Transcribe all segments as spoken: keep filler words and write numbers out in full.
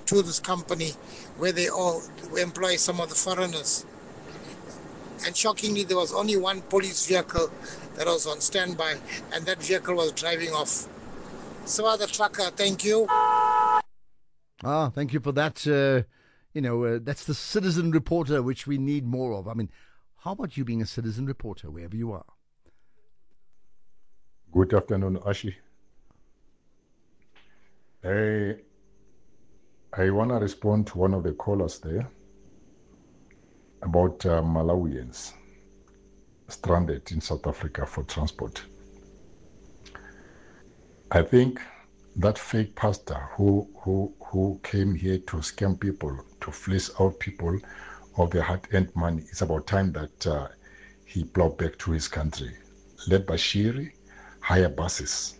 to this company where they all employ some of the foreigners. And shockingly, there was only one police vehicle that was on standby, and that vehicle was driving off. So the trucker, thank you. Ah, thank you for that. Uh, you know, uh, that's the citizen reporter, which we need more of. I mean, how about you being a citizen reporter, wherever you are? Good afternoon, Ashi. I, I want to respond to one of the callers there about uh, Malawians stranded in South Africa for transport. I think that fake pastor who who who came here to scam people, to fleece out people of their hard-earned money, it's about time that uh, he plowed back to his country. Let Bashiri hire buses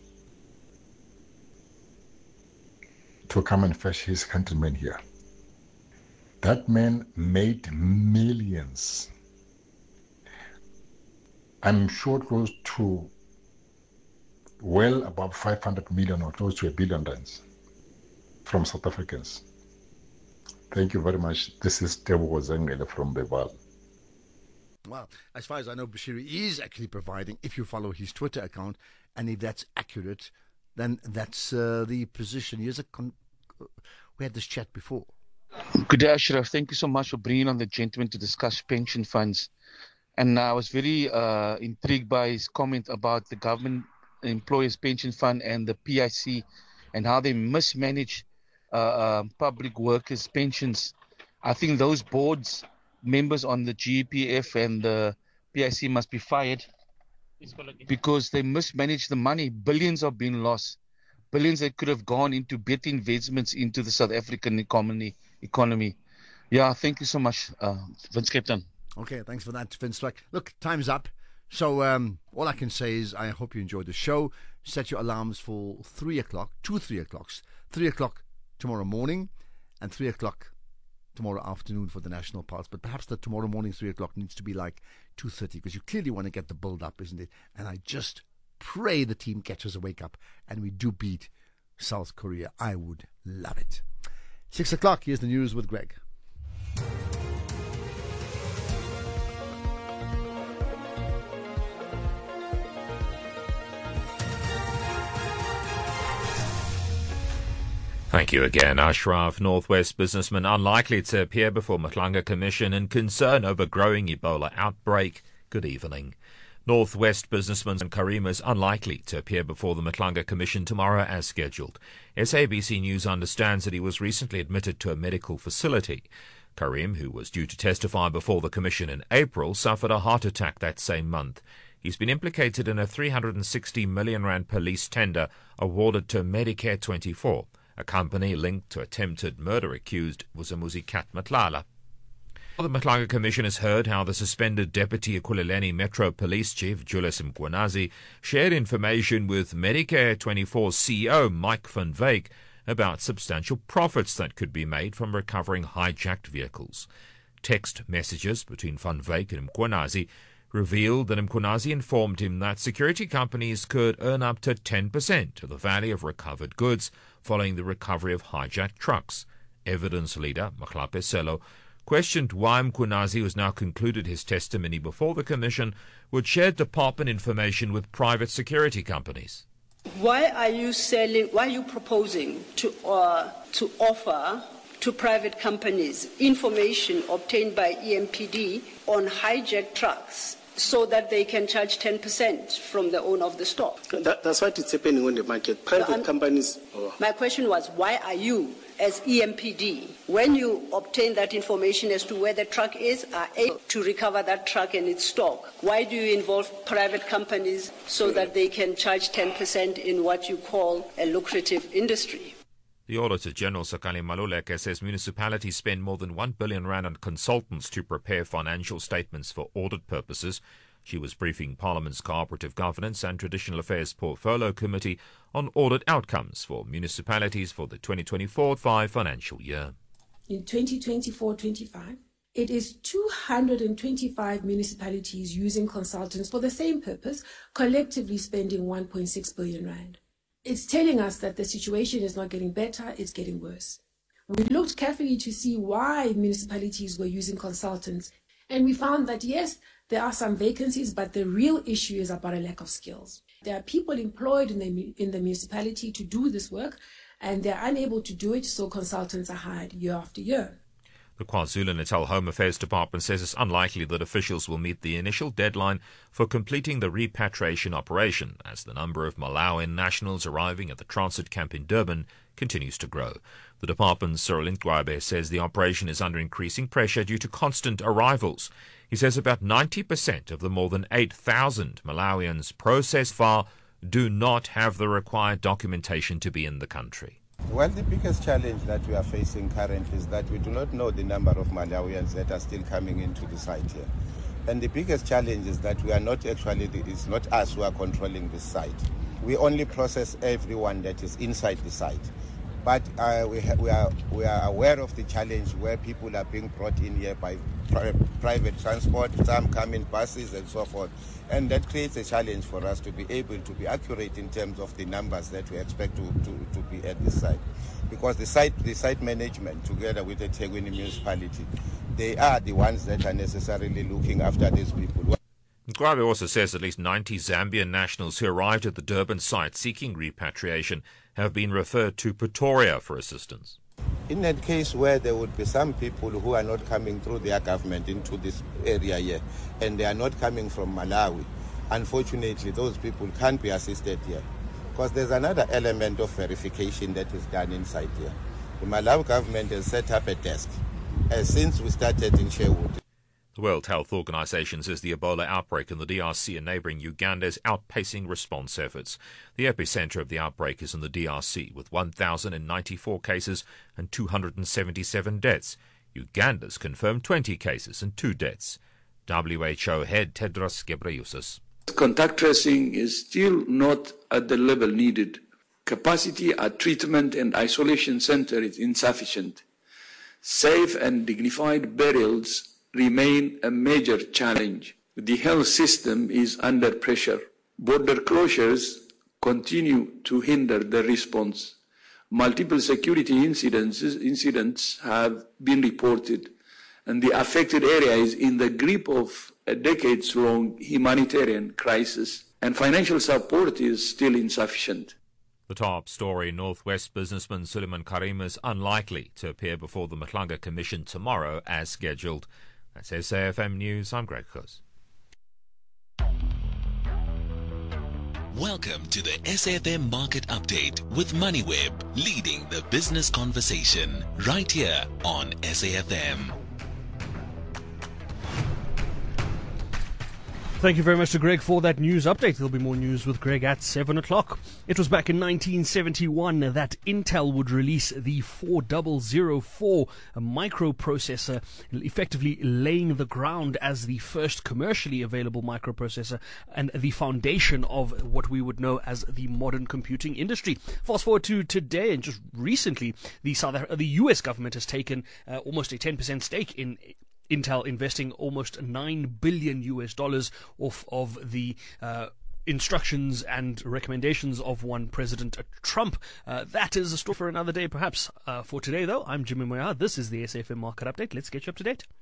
to come and fetch his countrymen here. That man made millions. I'm sure close to well above five hundred million or close to a billion rands from South Africans. Thank you very much. This is Tebo Zengele from Beval. Well, as far as I know, Bashiri is actually providing, if you follow his Twitter account, and if that's accurate, then that's uh, the position. Here's a con- we had this chat before. Good day, Ashraf. Thank you so much for bringing on the gentleman to discuss pension funds. And I was very uh, intrigued by his comment about the government employers pension fund and the P I C and how they mismanage uh, uh, public workers' pensions. I think those boards members on the G E P F and the P I C must be fired because they mismanage the money. Billions are being lost. Billions that could have gone into better investments into the South African economy. economy. Yeah, thank you so much, uh, Vince Captain. Okay, thanks for that, Vince. Look, time's up. So um, all I can say is I hope you enjoyed the show. Set your alarms for three o'clock, two three o'clocks. three o'clock tomorrow morning and three o'clock tomorrow afternoon for the National Pulse. But perhaps the tomorrow morning three o'clock needs to be like two thirty because you clearly want to get the build up, isn't it? And I just pray the team catches a wake up and we do beat South Korea. I would love it. Six o'clock, here's the news with Greg. Thank you again, Ashraf. Northwest businessman unlikely to appear before Matlanga Commission in concern over growing Ebola outbreak. Good evening. Northwest businessman Karim is unlikely to appear before the Matlanga Commission tomorrow as scheduled. S A B C News understands that he was recently admitted to a medical facility. Karim, who was due to testify before the Commission in April, suffered a heart attack that same month. He's been implicated in a three hundred sixty million rand police tender awarded to Medicare twenty-four, a company linked to attempted murder accused Vusamuzi Kat Matlala. The Matlanga Commission has heard how the suspended Deputy Ekhululeni Metro Police Chief, Julius Mkhwanazi, shared information with Medicare twenty-four C E O Mike van Wyk about substantial profits that could be made from recovering hijacked vehicles. Text messages between Van Wyk and Mkhwanazi revealed that Mkhwanazi informed him that security companies could earn up to ten percent of the value of recovered goods following the recovery of hijacked trucks. Evidence leader Mahlape Selo questioned why Mkhwanazi, who has now concluded his testimony before the Commission, would share department information with private security companies. Why are you selling, why are you proposing to, uh, to offer to private companies information obtained by E M P D on hijacked trucks so that they can charge ten percent from the owner of the stock? That, that's what is happening on the market. Private so, companies... Oh. My question was, why are you, as E M P D, when you obtain that information as to where the truck is, are able to recover that truck and its stock, why do you involve private companies so that they can charge ten percent in what you call a lucrative industry? The Auditor General, Sakali Maluleke, says municipalities spend more than one billion rand on consultants to prepare financial statements for audit purposes. She was briefing Parliament's Cooperative Governance and Traditional Affairs Portfolio Committee on audit outcomes for municipalities for the twenty twenty-four twenty-five financial year. In twenty twenty-four twenty-five, it is two hundred twenty-five municipalities using consultants for the same purpose, collectively spending one point six billion rand. It's telling us that the situation is not getting better, it's getting worse. We looked carefully to see why municipalities were using consultants, and we found that yes, there are some vacancies, but the real issue is about a lack of skills. There are people employed in the, in the municipality to do this work, and they're unable to do it, so consultants are hired year after year. The KwaZulu-Natal Home Affairs Department says it's unlikely that officials will meet the initial deadline for completing the repatriation operation, as the number of Malawian nationals arriving at the transit camp in Durban continues to grow. The department's Cyril Ntwabe says the operation is under increasing pressure due to constant arrivals. He says about ninety percent of the more than eight thousand Malawians processed far do not have the required documentation to be in the country. Well, the biggest challenge that we are facing currently is that we do not know the number of Malawians that are still coming into the site here. And the biggest challenge is that we are not actually, it's not us who are controlling this site. We only process everyone that is inside the site. But uh, we, ha- we, are, we are aware of the challenge where people are being brought in here by pri- private transport, some come in buses and so forth. And that creates a challenge for us to be able to be accurate in terms of the numbers that we expect to, to, to be at this site. Because the site, the site management, together with the eThekwini municipality, they are the ones that are necessarily looking after these people. Ntwabe also says at least ninety Zambian nationals who arrived at the Durban site seeking repatriation have been referred to Pretoria for assistance. In that case where there would be some people who are not coming through their government into this area here, and they are not coming from Malawi, unfortunately those people can't be assisted here. Because there's another element of verification that is done inside here. The Malawi government has set up a desk uh, since we started in Sherwood. The World Health Organization says the Ebola outbreak in the D R C and neighboring Uganda is outpacing response efforts. The epicenter of the outbreak is in the D R C, with one thousand ninety-four cases and two hundred seventy-seven deaths. Uganda's confirmed twenty cases and two deaths. W H O head Tedros Ghebreyesus. Contact tracing is still not at the level needed. Capacity at treatment and isolation center is insufficient. Safe and dignified burials remain a major challenge. The health system is under pressure. Border closures continue to hinder the response. Multiple security incidents, incidents have been reported, and the affected area is in the grip of a decades-long humanitarian crisis, and financial support is still insufficient. The top story: Northwest businessman Suleiman Karim is unlikely to appear before the Matlanga Commission tomorrow as scheduled. That's S A F M News. I'm Greg Coos. Welcome to the S A F M Market Update with MoneyWeb, leading the business conversation right here on S A F M. Thank you very much to Greg for that news update. There'll be more news with Greg at seven o'clock. It was back in nineteen seventy-one that Intel would release the four thousand four, a microprocessor, effectively laying the ground as the first commercially available microprocessor and the foundation of what we would know as the modern computing industry. Fast forward to today, and just recently, the South the U S government has taken uh, almost a ten percent stake in Intel, investing almost nine billion U S dollars off of the uh, instructions and recommendations of one President Trump. Uh, that is a story for another day, perhaps. Uh, for today, though, I'm Jimmy Moya. This is the S A F M Market Update. Let's get you up to date.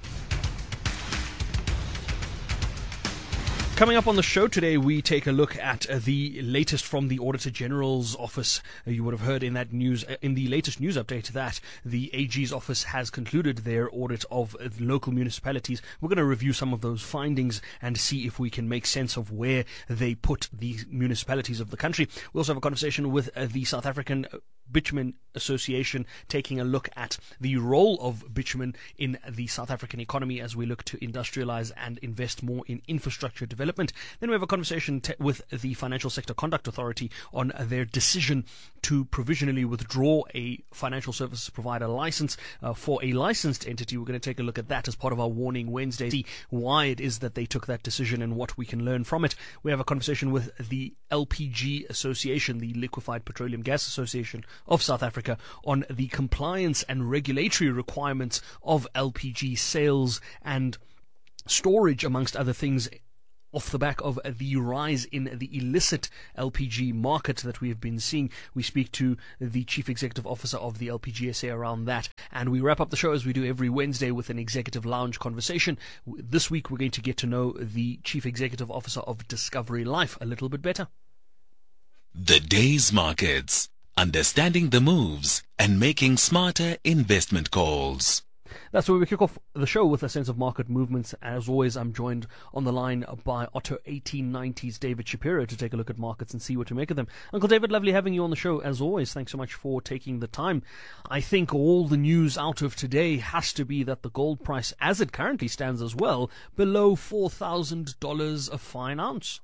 Coming up on the show today, we take a look at uh, the latest from the Auditor General's office. Uh, you would have heard in that news, uh, in the latest news update, that the A G's office has concluded their audit of uh, local municipalities. We're going to review some of those findings and see if we can make sense of where they put the municipalities of the country. We also have a conversation with uh, the South African Bitumen Association, taking a look at the role of bitumen in the South African economy as we look to industrialize and invest more in infrastructure development. Then we have a conversation t- with the Financial Sector Conduct Authority on their decision to provisionally withdraw a financial services provider license uh, for a licensed entity. We're going to take a look at that as part of our Warning Wednesday, see why it is that they took that decision and what we can learn from it. We have a conversation with the L P G Association, the Liquefied Petroleum Gas Association of South Africa, on the compliance and regulatory requirements of L P G sales and storage, amongst other things, off the back of the rise in the illicit L P G market that we have been seeing. We speak to the Chief Executive Officer of the L P G S A around that. And we wrap up the show as we do every Wednesday with an Executive Lounge conversation. This week we're going to get to know the Chief Executive Officer of Discovery Life a little bit better. The day's markets, understanding the moves and making smarter investment calls. That's where we kick off the show with a sense of market movements. As always, I'm joined on the line by Otto eighteen ninety's David Shapiro to take a look at markets and see what to make of them. Uncle David, lovely having you on the show as always. Thanks so much for taking the time. I think all the news out of today has to be that the gold price, as it currently stands as well, below four thousand dollars a fine ounce.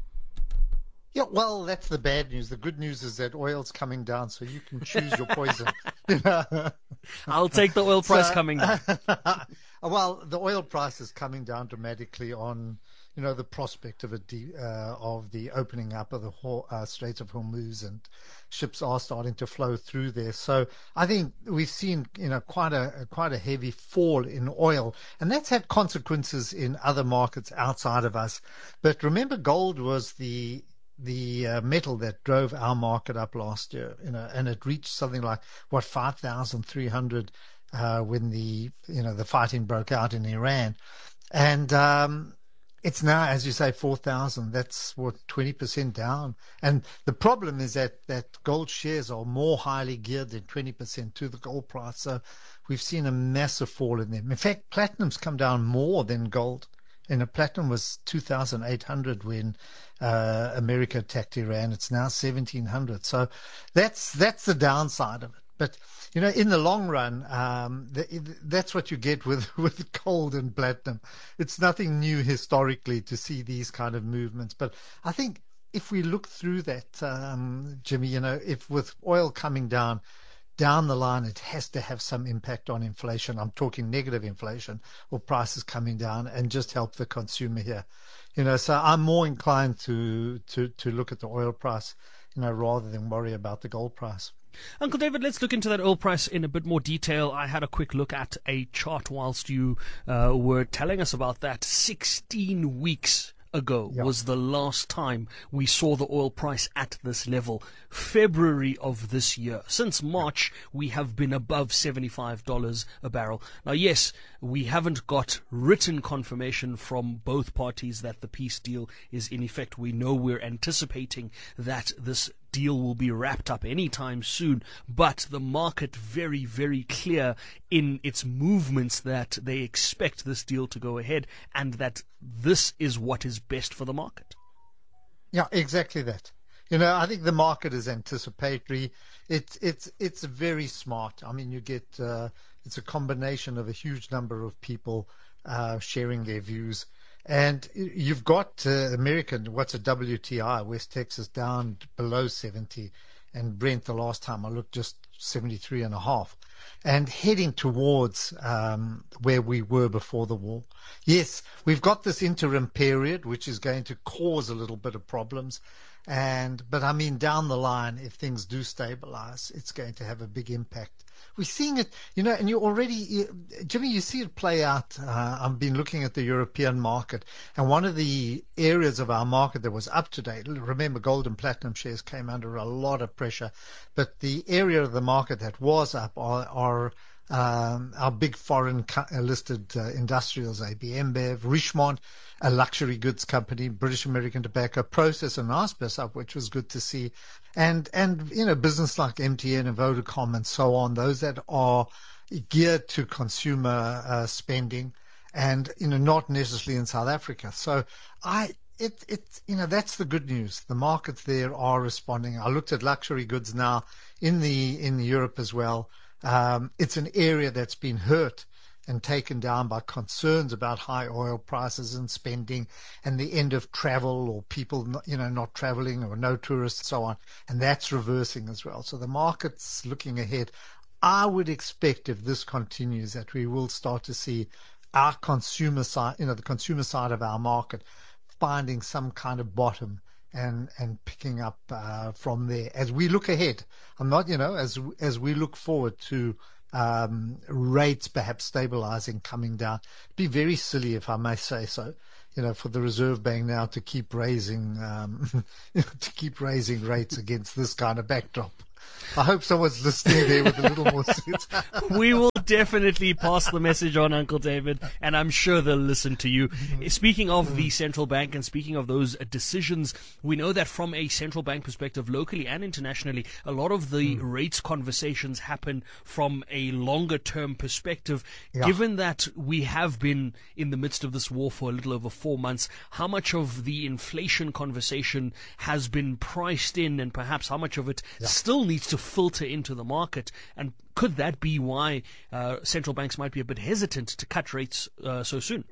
Yeah, well, that's the bad news. The good news is that oil's coming down, so you can choose your poison. I'll take the oil price so, coming down. Well, the oil price is coming down dramatically on, you know, the prospect of a de- uh, of the opening up of the uh, Straits of Hormuz, and ships are starting to flow through there. So I think we've seen, you know, quite a quite a heavy fall in oil, and that's had consequences in other markets outside of us. But remember, gold was the the uh, metal that drove our market up last year, you know, and it reached something like what five thousand three hundred uh, when the you know the fighting broke out in Iran, and um, it's now, as you say, four thousand. That's what twenty percent down. And the problem is that that gold shares are more highly geared than twenty percent to the gold price. So we've seen a massive fall in them. In fact, platinum's come down more than gold. You know, platinum was two thousand eight hundred when uh, America attacked Iran. It's now seventeen hundred. So that's that's the downside of it. But, you know, in the long run, um, the, that's what you get with, with gold and platinum. It's nothing new historically to see these kind of movements. But I think if we look through that, um, Jimmy, you know, if with oil coming down, down the line, it has to have some impact on inflation. I'm talking negative inflation or prices coming down, and just help the consumer here. You know, so I'm more inclined to, to, to look at the oil price, you know, rather than worry about the gold price. Uncle David, let's look into that oil price in a bit more detail. I had a quick look at a chart whilst you uh, were telling us about that. sixteen weeks ago yeah. was the last time we saw the oil price at this level. February of this year. Since March, we have been above seventy-five dollars a barrel. Now, yes, we haven't got written confirmation from both parties that the peace deal is in effect. We know we're anticipating that this deal will be wrapped up anytime soon, but the market very, very clear in its movements that they expect this deal to go ahead, and that this is what is best for the market. Yeah, exactly that. You know, I think the market is anticipatory. It's it's it's very smart. I mean, you get uh, it's a combination of a huge number of people uh, sharing their views. And you've got uh, American, what's a W T I, West Texas down below seventy, and Brent, the last time I looked, just seventy-three and a half, and heading towards um, where we were before the war. Yes, we've got this interim period, which is going to cause a little bit of problems. And but I mean, down the line, if things do stabilize, it's going to have a big impact. We're seeing it, you know, and you already, you, Jimmy, you see it play out. Uh, I've been looking at the European market, and one of the areas of our market that was up to date, remember, gold and platinum shares came under a lot of pressure, but the area of the market that was up are, are um, our big foreign listed uh, industrials, A B InBev, Richemont, a luxury goods company, British American Tobacco, Process and Naspers up, which was good to see. And, and you know, business like M T N and Vodacom and so on, those that are geared to consumer uh, spending, and, you know, not necessarily in South Africa. So I, it, it, you know, that's the good news. The markets there are responding. I looked at luxury goods now in the, in Europe as well. Um, it's an area that's been hurt and taken down by concerns about high oil prices and spending and the end of travel, or people, you know, not traveling, or no tourists, so on. And that's reversing as well. So the market's looking ahead. I would expect, if this continues, that we will start to see our consumer side, you know, the consumer side of our market finding some kind of bottom and and picking up uh, from there as we look ahead. I'm not, you know, as as we look forward to um, rates perhaps stabilizing, coming down. It'd be very silly, if I may say so, you know, for the Reserve Bank now to keep raising um, to keep raising rates against this kind of backdrop. I hope someone's listening there with a little more sense. We will definitely pass the message on, Uncle David, and I'm sure they'll listen to you. Speaking of the central bank and speaking of those decisions, we know that from a central bank perspective, locally and internationally, a lot of the mm. rates conversations happen from a longer term perspective. Yeah. Given that we have been in the midst of this war for a little over four months, how much of the inflation conversation has been priced in, and perhaps how much of it yeah. still needs to filter into the market? And could that be why uh, central banks might be a bit hesitant to cut rates uh, so soon?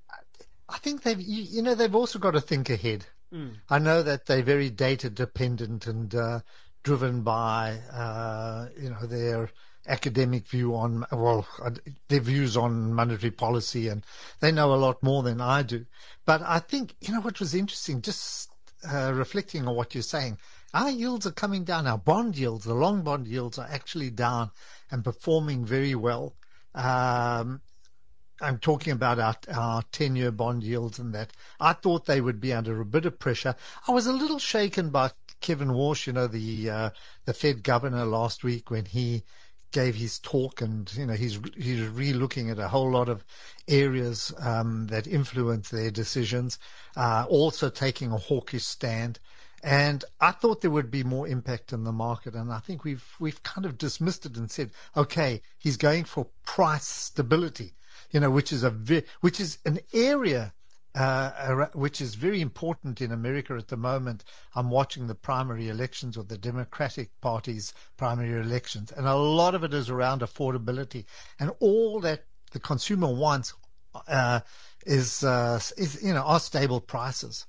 I think they've, you, you know, they've also got to think ahead. Mm. I know that they're very data dependent and uh, driven by, uh, you know, their academic view on, well, their views on monetary policy, and they know a lot more than I do. But I think, you know, what was interesting, just uh, reflecting on what you're saying, our yields are coming down. Our bond yields, the long bond yields, are actually down and performing very well. Um, I'm talking about our, our ten-year bond yields and that. I thought they would be under a bit of pressure. I was a little shaken by Kevin Walsh, you know, the uh, the Fed governor last week, when he gave his talk, and you know he's he's re-looking at a whole lot of areas um, that influence their decisions. Uh, also taking a hawkish stand. And I thought there would be more impact in the market, and I think we've we've kind of dismissed it and said, okay, he's going for price stability, you know, which is a ve- which is an area uh, which is very important in America at the moment. I'm watching the primary elections, or the Democratic Party's primary elections, and a lot of it is around affordability, and all that the consumer wants uh, is uh, is you know are stable prices.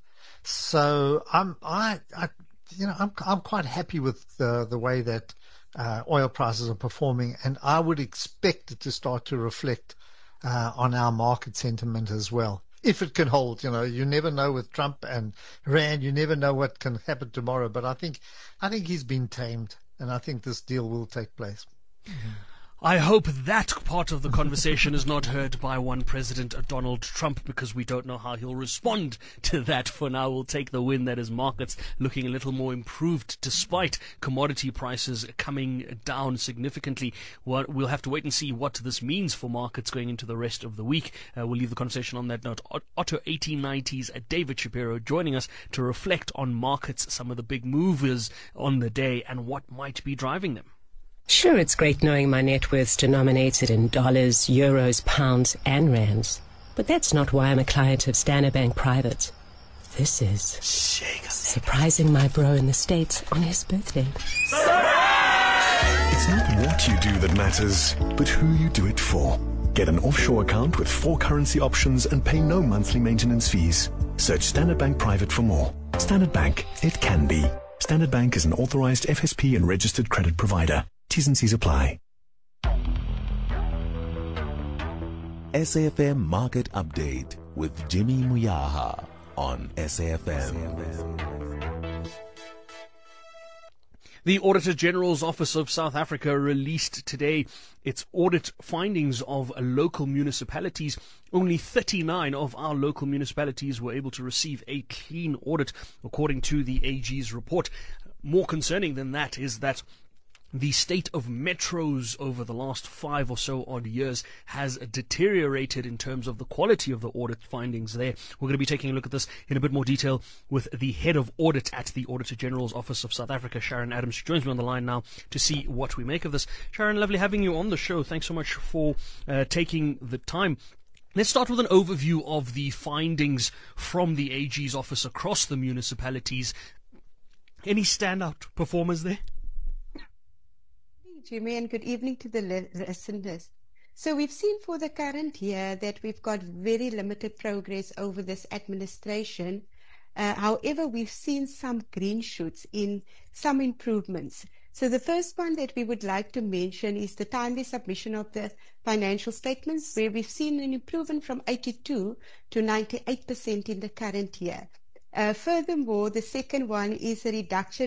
So I'm, I, I, you know, I'm, I'm quite happy with the the way that uh, oil prices are performing, and I would expect it to start to reflect uh, on our market sentiment as well, if it can hold. You know, you never know with Trump and Rand, you never know what can happen tomorrow. But I think, I think he's been tamed, and I think this deal will take place. Mm-hmm. I hope that part of the conversation is not heard by one President Donald Trump, because we don't know how he'll respond to that. For now, we'll take the win that is markets looking a little more improved despite commodity prices coming down significantly. We'll have to wait and see what this means for markets going into the rest of the week. Uh, we'll leave the conversation on that note. Otto eighteen ninety's David Shapiro joining us to reflect on markets, some of the big movers on the day, and what might be driving them. Sure, it's great knowing my net worth's denominated in dollars, euros, pounds, and rands. But that's not why I'm a client of Standard Bank Private. This is surprising my bro in the States on his birthday. It's not what you do that matters, but who you do it for. Get an offshore account with four currency options and pay no monthly maintenance fees. Search Standard Bank Private for more. Standard Bank, it can be. Standard Bank is an authorized F S P and registered credit provider. T's and C's apply. S A F M Market Update with Jimmy Muyaha on S A F M. The Auditor General's Office of South Africa released today its audit findings of local municipalities. Only thirty-nine of our local municipalities were able to receive a clean audit, according to the A G's report. More concerning than that is that the state of metros over the last five or so odd years has deteriorated in terms of the quality of the audit findings there. We're going to be taking a look at this in a bit more detail with the head of audit at the Auditor General's Office of South Africa, Sharon Adams. She joins me on the line now to see what we make of this. Sharon, lovely having you on the show. Thanks so much for uh, taking the time. Let's start with an overview of the findings from the A G's office across the municipalities. Any standout performers there? Jimmy, and good evening to the listeners. So we've seen for the current year that we've got very limited progress over this administration. Uh, however, we've seen some green shoots in some improvements. So the first one that we would like to mention is the timely submission of the financial statements, where we've seen an improvement from eighty-two to ninety-eight percent in the current year. Uh, furthermore, the second one is a reduction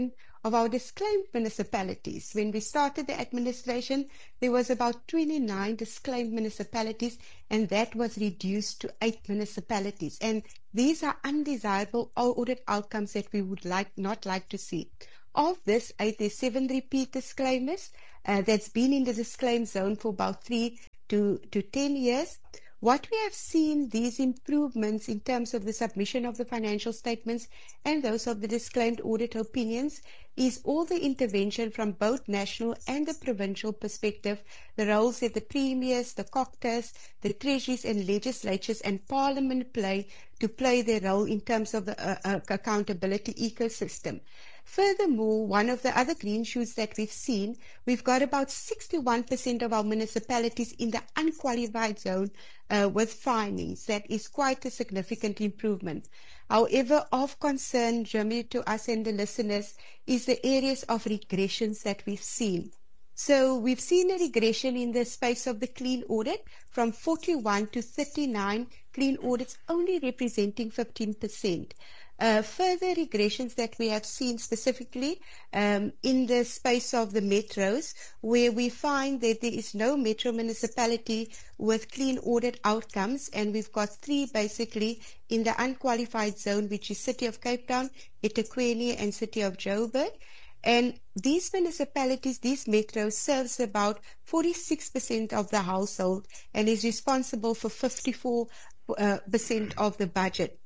of our disclaimed municipalities. When we started the administration, there was about twenty-nine disclaimed municipalities, and that was reduced to eight municipalities. And these are undesirable audit outcomes that we would like not like to see. Of this eight, there's seven repeat disclaimers uh, that's been in the disclaim zone for about three to, to ten years. What we have seen, these improvements in terms of the submission of the financial statements and those of the disclaimed audit opinions, is all the intervention from both national and the provincial perspective, the roles that the premiers, the COGTAs, the treasuries and legislatures and parliament play to play their role in terms of the uh, uh, accountability ecosystem. Furthermore, one of the other green shoots that we've seen, we've got about sixty-one percent of our municipalities in the unqualified zone uh, with findings. That is quite a significant improvement. However, of concern, Jimmy, to us and the listeners, is the areas of regressions that we've seen. So we've seen a regression in the space of the clean audit from forty-one to thirty-nine clean audits, only representing fifteen percent. Uh, further regressions that we have seen specifically um, in the space of the metros, where we find that there is no metro municipality with clean audit outcomes, and we've got three basically in the unqualified zone, which is City of Cape Town, eThekwini, and City of Joburg. And these municipalities, these metros, serves about forty-six percent of the household and is responsible for fifty-four percent uh, of the budget.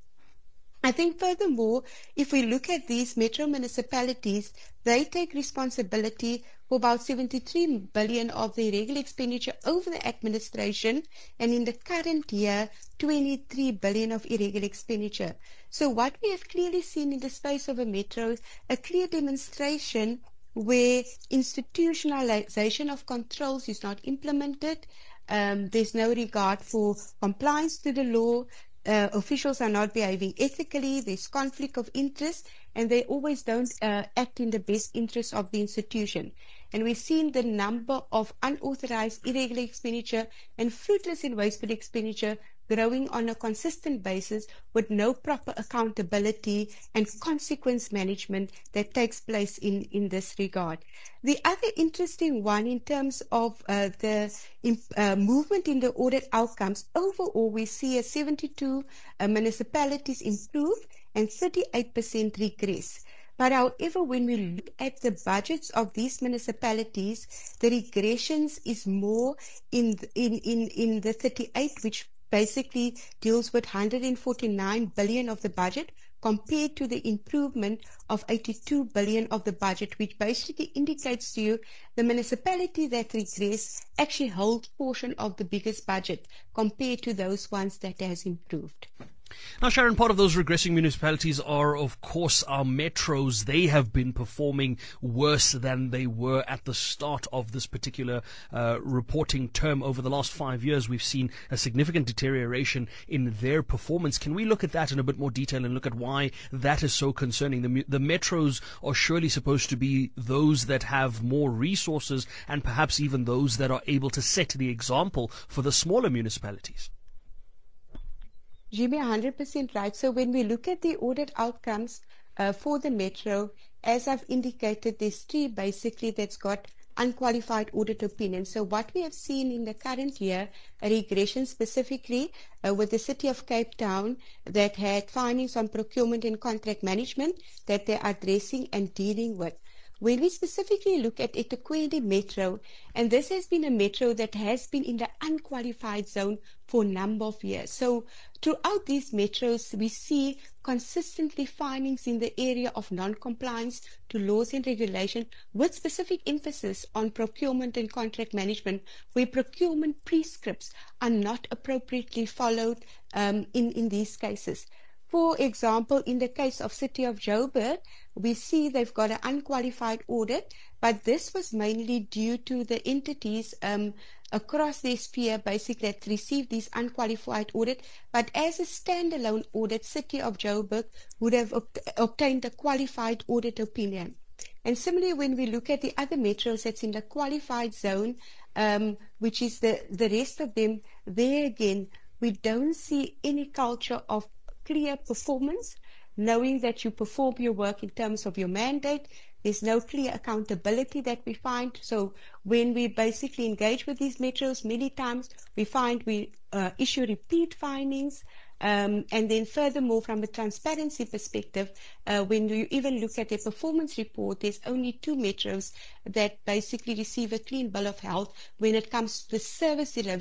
I think furthermore, if we look at these metro municipalities, they take responsibility for about seventy-three billion of the irregular expenditure over the administration, and in the current year, twenty-three billion of irregular expenditure. So what we have clearly seen in the space of a metro, a clear demonstration where institutionalization of controls is not implemented, um, there's no regard for compliance to the law, Uh, officials are not behaving ethically, there's conflict of interest, and they always don't uh, act in the best interest of the institution. And we've seen the number of unauthorized irregular expenditure and fruitless and wasteful expenditure growing on a consistent basis with no proper accountability and consequence management that takes place in, in this regard. The other interesting one in terms of uh, the uh, movement in the audit outcomes, overall we see a seventy-two uh, municipalities improve and thirty-eight percent regress. But however, when we look at the budgets of these municipalities, the regressions is more in, in, in, in the thirty-eight, which basically deals with one hundred forty-nine billion of the budget compared to the improvement of eighty-two billion of the budget, which basically indicates to you the municipality that regress actually holds portion of the biggest budget compared to those ones that has improved. Now, Sharon, part of those regressing municipalities are, of course, our metros. They have been performing worse than they were at the start of this particular uh, reporting term. Over the last five years, we've seen a significant deterioration in their performance. Can we look at that in a bit more detail and look at why that is so concerning? The, the metros are surely supposed to be those that have more resources and perhaps even those that are able to set the example for the smaller municipalities. Jimmy, one hundred percent right. So when we look at the audit outcomes uh, for the metro, as I've indicated, there's three basically that's got unqualified audit opinions. So what we have seen in the current year, a regression specifically uh, with the City of Cape Town that had findings on procurement and contract management that they're addressing and dealing with. When we specifically look at eThekwini Metro, and this has been a metro that has been in the unqualified zone for a number of years. So throughout these metros, we see consistently findings in the area of non-compliance to laws and regulation with specific emphasis on procurement and contract management, where procurement prescripts are not appropriately followed um, in, in these cases. For example, in the case of City of Joburg, we see they've got an unqualified audit, but this was mainly due to the entities um, across their sphere basically that received these unqualified audit. But as a standalone audit, City of Joburg would have ob- obtained a qualified audit opinion. And similarly, when we look at the other metros that's in the qualified zone, um, which is the, the rest of them, there again, we don't see any culture of clear performance, knowing that you perform your work in terms of your mandate, There's no clear accountability that we find. So when we basically engage with these metros, many times we find we uh, issue repeat findings. Um, and then furthermore, from a transparency perspective, uh, when you even look at a performance report, there's only two metros that basically receive a clean bill of health when it comes to the service delivery